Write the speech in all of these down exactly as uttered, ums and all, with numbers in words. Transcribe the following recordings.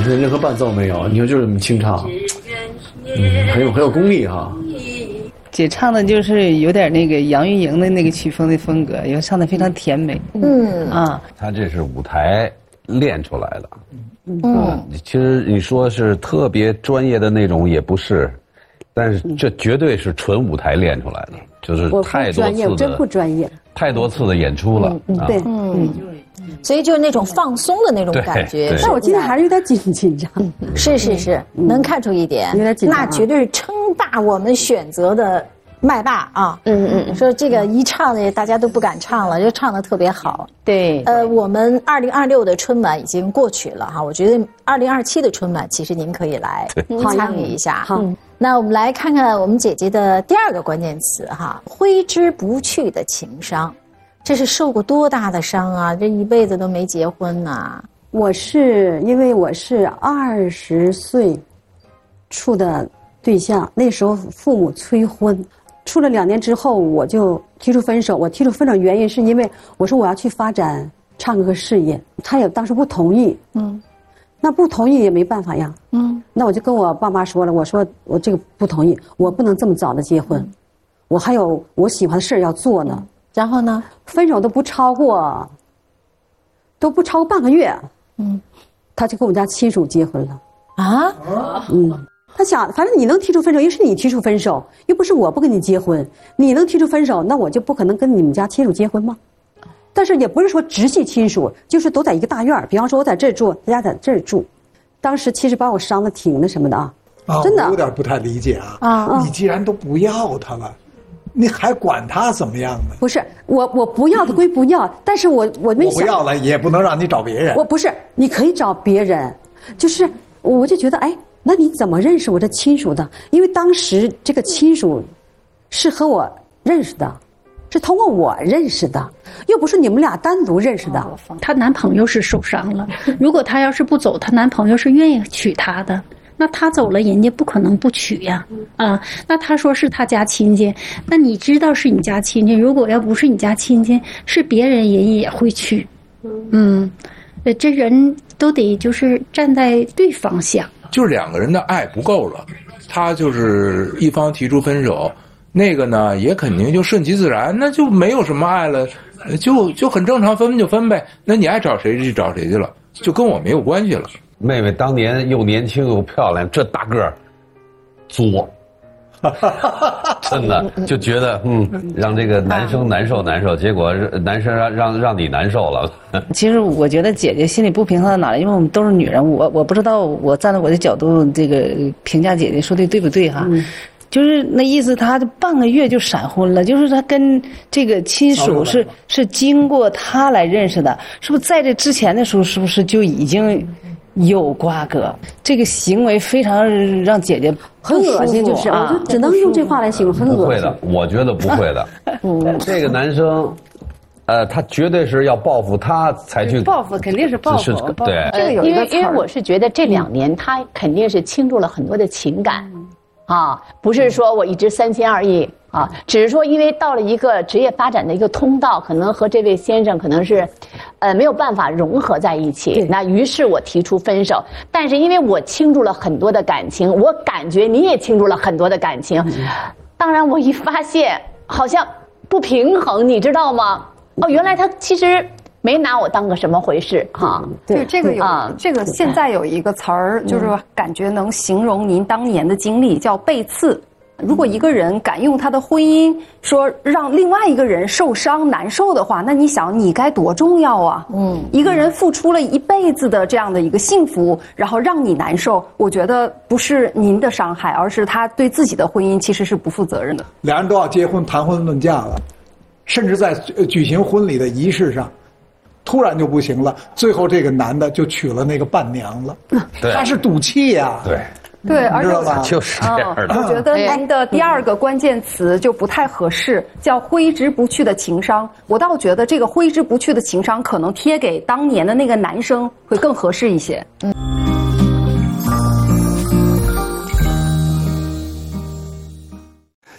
任何伴奏没有，你说就是这么清唱，嗯，很有很有功力哈。 姐唱的就是有点那个杨钰莹的那个曲风的风格，也唱得非常甜美。嗯啊， 她这是舞台练出来的。嗯，嗯其实你说是特别专业的那种也不是，但是这绝对是纯舞台练出来的，就是太多次的， 我真不专业， 太多次的演出了。 嗯，对，嗯。 所以就是那种放松的那种感觉， 但我今天还是有点紧紧张。 是是是，能看出一点， 有点紧张。 那绝对是称霸我们选择的麦霸啊！嗯嗯，说这个一唱的大家都不敢唱了，就唱得特别好。 对， 呃，我们二零二六的春晚已经过去了哈，我觉得二零二七的春晚其实您可以来参与一下。好，那我们来看看我们姐姐的第二个关键词哈，挥之不去的情伤。这是受过多大的伤啊！这一辈子都没结婚呐、啊。 我是因为我是二十岁处的对象，那时候父母催婚，处了两年之后我就提出分手。我提出分手原因是因为我说我要去发展唱歌事业，他也当时不同意。嗯，那不同意也没办法呀。嗯，那我就跟我爸妈说了，我说我这个不同意，我不能这么早的结婚，嗯、我还有我喜欢的事儿要做呢。嗯然后呢？ 分手都不超过，都不超过半个月，嗯，他就跟我们家亲属结婚了。啊？嗯，他想，反正你能提出分手，又是你提出分手，又不是我不跟你结婚，你能提出分手，那我就不可能跟你们家亲属结婚吗？但是也不是说直系亲属，就是都在一个大院，比方说我在这儿住，他家在这儿住，当时其实把我伤得挺那什么的啊， 啊， 真的我有点不太理解啊。啊，你既然都不要他了。你还管他怎么样呢？ 不是我，我不要的归不要，但是我我没想， 我不要了也不能让你找别人。 我不是，你可以找别人，就是我就觉得，哎，那你怎么认识我这亲属的？因为当时这个亲属是和我认识的，是通过我认识的，又不是你们俩单独认识的。 她男朋友是受伤了，如果她要是不走，她男朋友是愿意娶她的。那他走了，人家不可能不娶呀，啊！那他说是他家亲戚，那你知道是你家亲戚，如果要不是你家亲戚，是别人人也会去，嗯，这人都得就是站在对方想， 就是两个人的爱不够了，他就是一方提出分手，那个呢也肯定就顺其自然，那就没有什么爱了，就就很正常，分分就分呗，那你爱找谁就找谁去了，就跟我没有关系了。 妹妹当年又年轻又漂亮，这大个儿，作，真的就觉得嗯，让这个男生难受难受，结果男生让让让你难受了。 其实我觉得姐姐心里不平衡在哪里，因为我们都是女人，我我不知道我站在我的角度这个评价姐姐说的对不对哈。嗯，就是那意思，他半个月就闪婚了，就是他跟这个亲属是是经过他来认识的，是不是在这之前的时候是不是就已经有瓜葛？这个行为非常让姐姐很恶心，就是啊，我就只能用这话来形容，很恶心。 不会的，我觉得不会的。嗯，这个男生，呃，他绝对是要报复他才去报复，肯定是报复。 对， 这个有一个词儿，因为因为我是觉得这两年他肯定是倾注了很多的情感。啊，不是说我一直三心二意啊，只是说因为到了一个职业发展的一个通道，可能和这位先生可能是，呃，没有办法融合在一起。那于是我提出分手，但是因为我倾注了很多的感情，我感觉你也倾注了很多的感情，当然我一发现好像不平衡，你知道吗？哦，原来他其实没拿我当个什么回事哈。 对，这个有、啊、这个现在有一个词儿，就是感觉能形容您当年的经历，叫背刺。如果一个人敢用他的婚姻说让另外一个人受伤难受的话，那你想你该多重要啊？嗯，一个人付出了一辈子的这样的一个幸福，然后让你难受，我觉得不是您的伤害，而是他对自己的婚姻其实是不负责任的。 两人都要结婚，谈婚论嫁了，甚至在举行婚礼的仪式上，突然就不行了，最后这个男的就娶了那个伴娘了，他是赌气呀、啊。 对。 对，而且就是这样的。 我觉得您的第二个关键词就不太合适，叫挥之不去的情伤。我倒觉得这个挥之不去的情伤，可能贴给当年的那个男生会更合适一些。嗯。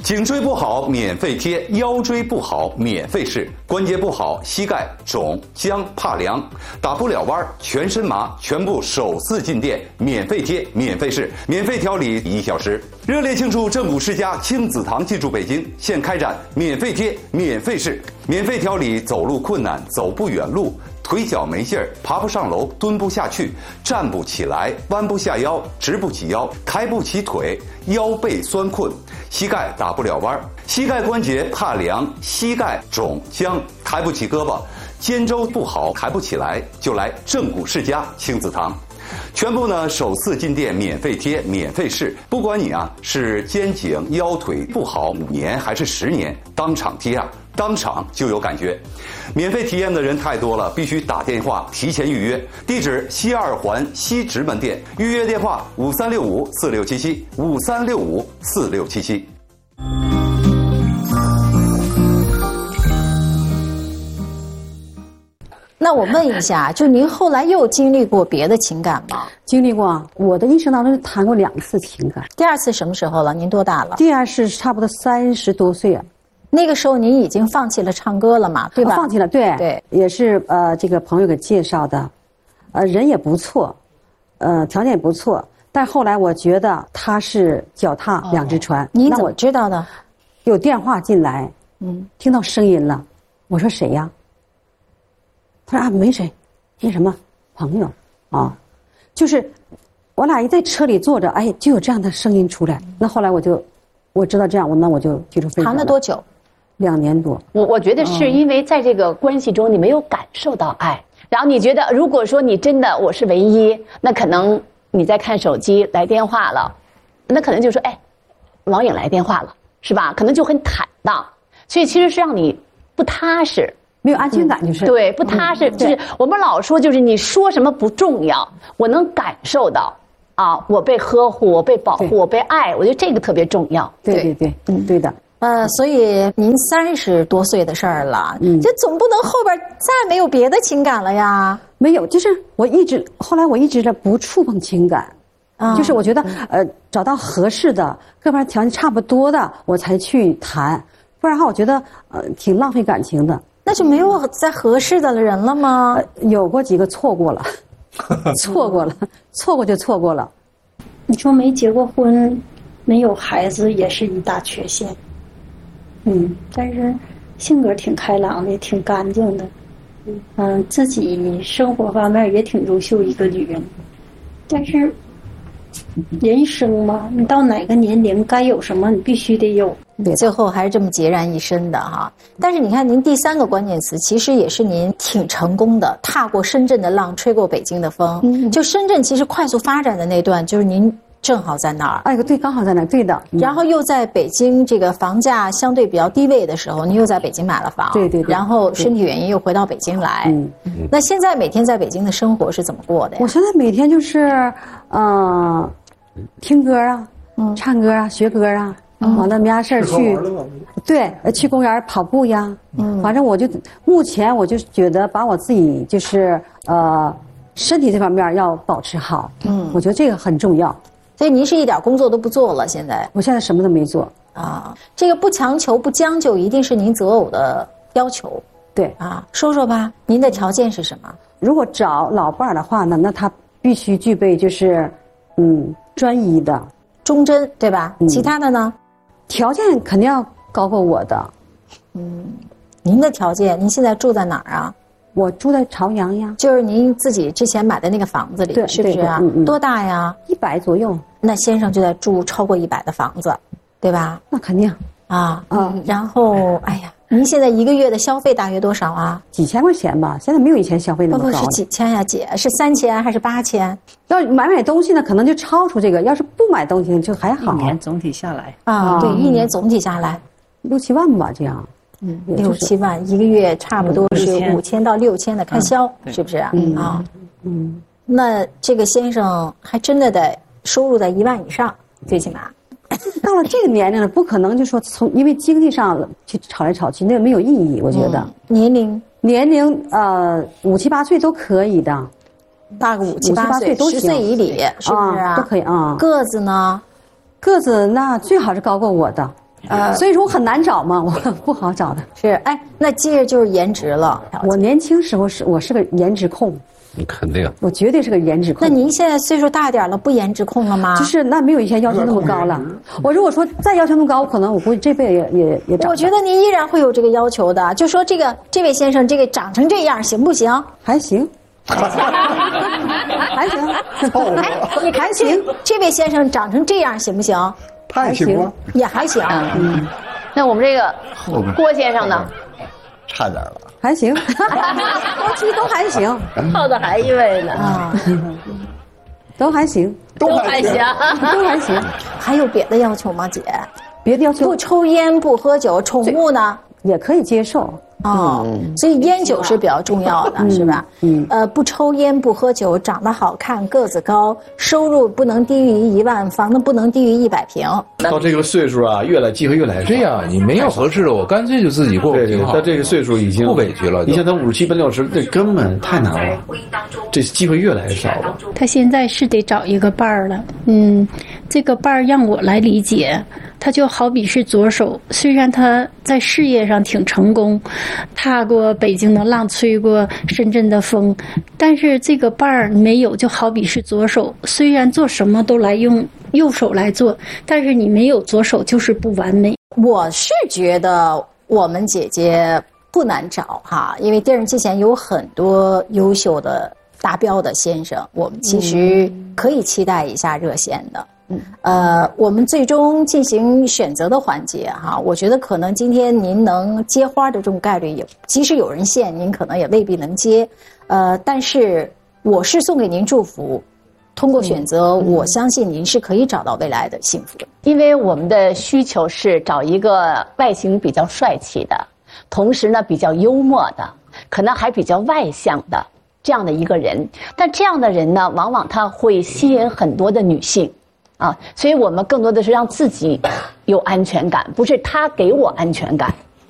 颈椎不好免费贴，腰椎不好免费试，关节不好膝盖肿僵怕凉打不了弯全身麻全部首次进店免费贴免费试免费调理一小时。热烈庆祝正骨世家亲子堂进驻北京，现开展免费贴免费试免费调理走路困难走不远路腿脚没劲儿，爬不上楼，蹲不下去，站不起来，弯不下腰，直不起腰，抬不起腿，腰背酸困，膝盖打不了弯，膝盖关节怕凉，膝盖肿僵，抬不起胳膊，肩周不好，抬不起来，就来正骨世家亲子堂。全部呢首次进店免费贴免费试，不管你啊是肩颈腰腿不好五年还是十年，当场贴啊当场就有感觉。免费体验的人太多了，必须打电话提前预约。地址西二环西直门店，预约电话五三六五四六七七五三六五四六七七。 那我问一下，就您后来又经历过别的情感吗？ 经历过，我的一生当中谈过两次情感。 第二次什么时候了？您多大了？ 第二次差不多三十多岁啊。 那个时候您已经放弃了唱歌了嘛，对吧？ 啊、放弃了，对对， 也是呃这个朋友给介绍的，呃人也不错，呃条件也不错，但后来我觉得他是脚踏两只船。 哦、你怎么知道的？ 有电话进来，嗯，听到声音了，我说谁呀？他说啊没谁，那什么朋友啊，就是我俩一在车里坐着，哎就有这样的声音出来，那后来我就我知道这样，我那我就提出分手了。 谈了多久？ 两年多。 我我觉得是因为在这个关系中你没有感受到爱，然后你觉得如果说你真的我是唯一，那可能你在看手机来电话了，那可能就说哎，王颖来电话了，是吧？可能就很坦荡，所以其实是让你不踏实。 没有安全感，就是、 嗯、对不踏实、嗯，就是我们老说，就是你说什么不重要，我能感受到啊，我被呵护，我被保护，我被爱，我觉得这个特别重要。 对对对，嗯，对的。 呃，所以您三十多岁的事儿了，嗯，这总不能后边再没有别的情感了呀？ 没有，就是我一直后来我一直在不触碰情感，啊、就是我觉得呃找到合适的各方面条件差不多的我才去谈，不然的话我觉得呃挺浪费感情的。 那就没有再合适的人了吗？ 呃、有过几个错过了，错过了，错过就错过了。 你说没结过婚，没有孩子也是一大缺陷。嗯，但是性格挺开朗的，也挺干净的。嗯、呃，自己生活方面也挺优秀一个女人。但是人生嘛，你到哪个年龄该有什么，你必须得有。 最后还是这么孑然一身的哈。但是你看，您第三个关键词其实也是您挺成功的，踏过深圳的浪，吹过北京的风。嗯，就深圳其实快速发展的那段，就是您正好在那儿。 哎，对，刚好在那儿，对的。 嗯、然后又在北京这个房价相对比较低位的时候，您又在北京买了房。 对对对。 然后身体原因又回到北京来。嗯嗯。那现在每天在北京的生活是怎么过的呀？ 我现在每天就是，呃，听歌啊，嗯，唱歌啊，学歌啊。嗯，完了没啥事儿去，对，去公园跑步呀。嗯，反正我就目前我就觉得把我自己就是呃身体这方面要保持好。嗯，我觉得这个很重要。 所以您是一点工作都不做了，现在？ 我现在什么都没做啊。这个不强求不将就，一定是您择偶的要求。 对啊，说说吧，您的条件是什么？ 如果找老伴儿的话呢，那他必须具备就是嗯专一的、 忠贞，对吧？嗯、其他的呢？ 条件肯定要高过我的。 嗯，您的条件，您现在住在哪儿啊？ 我住在朝阳呀。 就是您自己之前买的那个房子里， 对， 是不是啊？ 嗯嗯、 多大呀？ 一百左右。 那先生就在住超过一百的房子，对吧？ 那肯定啊。嗯。然后，哎呀，您现在一个月的消费大约多少啊？ 几千块钱吧，现在没有以前消费那么高了。 不不是几千呀，姐是三千还是八千？ 要买买东西呢，可能就超出这个；要是不买东西就还好。 一年总体下来啊，对，一年总体下来六七万吧，这样。 嗯，六七万一个月，差不多是五千到六千的开销，是不是啊？ 嗯啊， 嗯， 那这个先生还真的得收入在一万以上，最起码。 到了这个年龄了，不可能就说从因为经济上去吵来吵去，那个没有意义，我觉得。 嗯、年龄年龄呃五七八岁都可以的。 大个五七八岁，十岁以里，是不是啊？ 都可以啊。 个子呢？ 个子那最好是高过我的。 呃，所以说我很难找嘛，我不好找的。 是，哎，那接着就是颜值了。 我年轻时候是我是个颜值控。 肯定， 我绝对是个颜值控。 那您现在岁数大点了，不颜值控了吗？ 就是那没有以前要求那么高了。我如果说再要求那么高，我可能我估计这辈子也也也长。 我觉得您依然会有这个要求的，就说这个这位先生，这个长成这样行不行？ 还行，还行。 哎，你看这这位先生长成这样行不行？ 还行吗？ 也还行。 嗯，那我们这个郭先生呢？ 差点了。 还行，过去都还行， 靠的还一位呢啊， 都还行， 都还行， 都还行。 还有别的要求吗，姐？ 别的要求不抽烟，不喝酒，宠物呢也可以接受。 哦，所以烟酒是比较重要的，是吧？嗯，呃，不抽烟，不喝酒，长得好看，个子高，收入不能低于一万，房子不能低于一百平。 到这个岁数啊，越来机会越来越少。 对呀，你没有合适的，我干脆就自己过。 对对，到这个岁数已经不委屈了。 你像他五十七奔六十，这根本太难了，这机会越来越少了。 他现在是得找一个伴儿了，嗯，这个伴儿让我来理解，他就好比是左手，虽然他在事业上挺成功。踏过北京的浪，吹过深圳的风，但是这个伴儿没有，就好比是左手，虽然做什么都来用右手来做，但是你没有左手就是不完美。 我是觉得我们姐姐不难找哈，因为电视机前有很多优秀的达标的先生，我们其实可以期待一下热线的。嗯，呃，我们最终进行选择的环节哈，我觉得可能今天您能接花的这种概率有，即使有人献，您可能也未必能接。呃，但是我是送给您祝福，通过选择，我相信您是可以找到未来的幸福的。 因为我们的需求是找一个外形比较帅气的，同时呢比较幽默的，可能还比较外向的这样的一个人。但这样的人呢，往往他会吸引很多的女性。啊，所以我们更多的是让自己有安全感，不是他给我安全感。